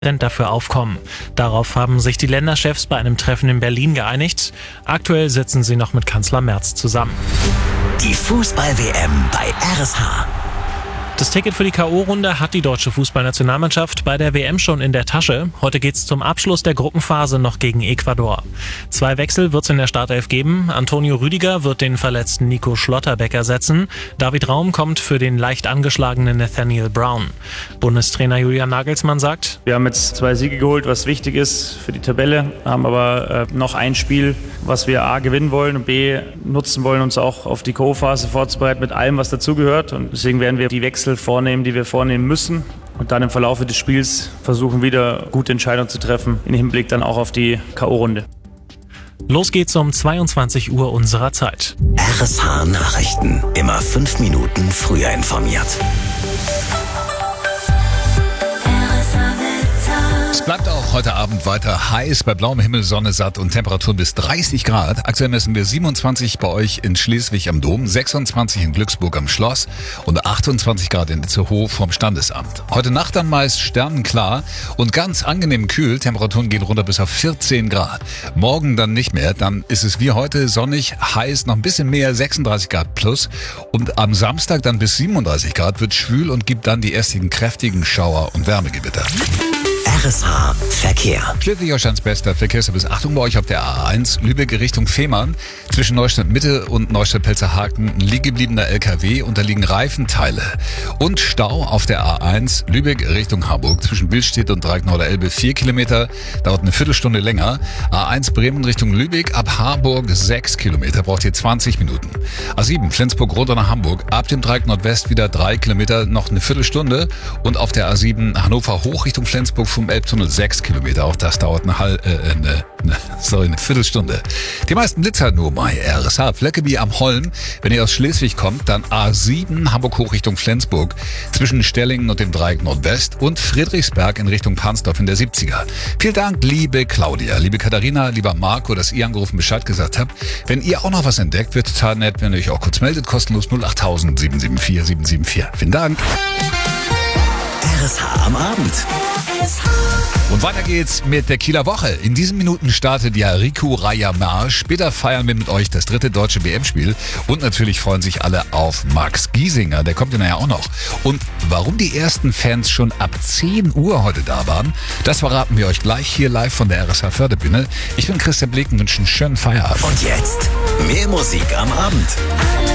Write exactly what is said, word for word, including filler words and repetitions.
dafür aufkommen. Darauf haben sich die Länderchefs bei einem Treffen in Berlin geeinigt. Aktuell sitzen sie noch mit Kanzler Merz zusammen. Die Fußball-W M bei R S H. Das Ticket für die K O-Runde hat die deutsche Fußballnationalmannschaft bei der W M schon in der Tasche. Heute geht's zum Abschluss der Gruppenphase noch gegen Ecuador. Zwei Wechsel wird's in der Startelf geben. Antonio Rüdiger wird den verletzten Nico Schlotterbeck ersetzen. David Raum kommt für den leicht angeschlagenen Nathaniel Brown. Bundestrainer Julian Nagelsmann sagt: Wir haben jetzt zwei Siege geholt, was wichtig ist für die Tabelle, haben aber äh, noch ein Spiel, was wir A gewinnen wollen und B nutzen wollen, uns auch auf die K O-Phase vorzubereiten mit allem, was dazugehört. Und deswegen werden wir die Wechsel vornehmen, die wir vornehmen müssen. Und dann im Verlauf des Spiels versuchen, wieder gute Entscheidungen zu treffen, im Hinblick dann auch auf die K O-Runde. Los geht's um zweiundzwanzig Uhr unserer Zeit. R S H Nachrichten. Immer fünf Minuten früher informiert. Es bleibt auch heute Abend weiter heiß, bei blauem Himmel, Sonne satt und Temperaturen bis dreißig Grad. Aktuell messen wir siebenundzwanzig bei euch in Schleswig am Dom, sechsundzwanzig in Glücksburg am Schloss und achtundzwanzig Grad in Itzehoe vom Standesamt. Heute Nacht dann meist sternenklar und ganz angenehm kühl. Temperaturen gehen runter bis auf vierzehn Grad. Morgen dann nicht mehr, dann ist es wie heute sonnig, heiß, noch ein bisschen mehr, sechsunddreißig Grad plus. Und am Samstag dann bis siebenunddreißig Grad, wird schwül und gibt dann die ersten kräftigen Schauer und Wärmegewitter. R S H Verkehr. Schleswig-Holsteins bester Verkehrsservice. Achtung bei euch auf der A eins, Lübeck Richtung Fehmarn. Zwischen Neustadt Mitte und Neustadt-Pelzerhaken ein liegengebliebener L K W, und da liegen Reifenteile. Und Stau auf der A eins, Lübeck Richtung Harburg. Zwischen Billstedt und Dreiecknorder Elbe vier Kilometer, dauert eine Viertelstunde länger. A eins Bremen Richtung Lübeck, ab Harburg sechs Kilometer, braucht ihr zwanzig Minuten. A sieben Flensburg runter nach Hamburg, ab dem Dreieck Nordwest wieder drei Kilometer, noch eine Viertelstunde. Und auf der A sieben Hannover hoch Richtung Flensburg vom Elbtunnel sechs Kilometer. Auch das dauert eine, halb, äh, eine, eine, sorry, eine Viertelstunde. Die meisten Blitzer nur bei R S H. Fleckeby am Holm. Wenn ihr aus Schleswig kommt, dann A sieben Hamburg hoch Richtung Flensburg. Zwischen Stellingen und dem Dreieck Nordwest und Friedrichsberg in Richtung Pansdorf in der siebziger. Vielen Dank, liebe Claudia, liebe Katharina, lieber Marco, dass ihr angerufen Bescheid gesagt habt. Wenn ihr auch noch was entdeckt, wird total nett, wenn ihr euch auch kurz meldet. Kostenlos null acht null null sieben sieben vier sieben sieben vier. Vielen Dank. R S H am Abend. Und weiter geht's mit der Kieler Woche. In diesen Minuten startet ja Riku Raya Marsch. Später feiern wir mit euch das dritte deutsche W M-Spiel. Und natürlich freuen sich alle auf Max Giesinger. Der kommt ja nachher auch noch. Und warum die ersten Fans schon ab zehn Uhr heute da waren, das verraten wir euch gleich hier live von der R S H Förderbühne. Ich bin Christian Bleek und wünsche einen schönen Feierabend. Und jetzt mehr Musik am Abend.